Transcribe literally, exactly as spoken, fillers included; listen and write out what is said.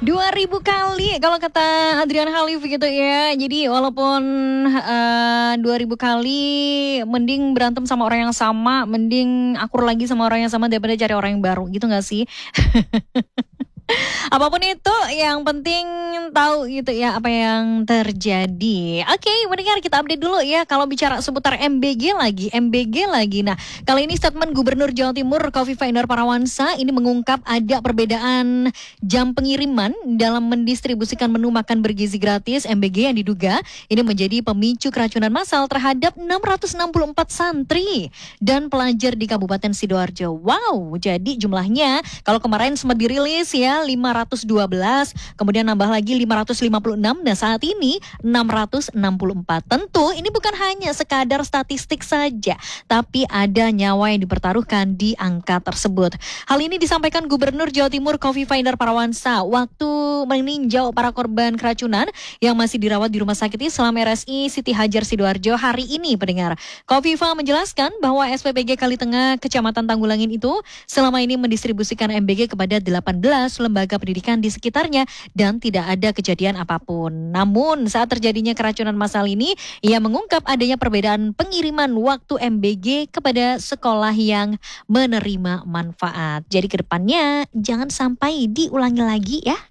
dua ribu kali kalau kata Adrian Halif gitu ya. Jadi walaupun uh, dua ribu kali mending berantem sama orang yang sama, mending akur lagi sama orang yang sama daripada cari orang yang baru gitu gak sih? Apapun itu yang penting tahu gitu ya apa yang terjadi. Oke, mendengar kita update dulu ya kalau bicara seputar M B G lagi, M B G lagi. Nah, kali ini statement Gubernur Jawa Timur Khofifah Indar Parawansa ini mengungkap ada perbedaan jam pengiriman dalam mendistribusikan menu makan bergizi gratis M B G yang diduga ini menjadi pemicu keracunan massal terhadap enam ratus enam puluh empat santri dan pelajar di Kabupaten Sidoarjo. Wow, jadi jumlahnya kalau kemarin sempat dirilis ya lima ratus dua belas, kemudian nambah lagi lima ratus lima puluh enam, dan saat ini enam ratus enam puluh empat. Tentu ini bukan hanya sekadar statistik saja, tapi ada nyawa yang dipertaruhkan di angka tersebut. Hal ini disampaikan Gubernur Jawa Timur Khofifah Indar Parawansa waktu meninjau para korban keracunan yang masih dirawat di Rumah Sakit Islam R S I Siti Hajar Sidoarjo hari ini, pendengar. Khofifah menjelaskan bahwa S P P G Kalitengah Kecamatan Tanggulangin itu selama ini mendistribusikan M B G kepada delapan belas lembaga pendidikan di sekitarnya dan tidak ada kejadian apapun. Namun saat terjadinya keracunan massal ini, ia mengungkap adanya perbedaan pengiriman waktu M B G kepada sekolah yang menerima manfaat. Jadi kedepannya jangan sampai diulangi lagi ya.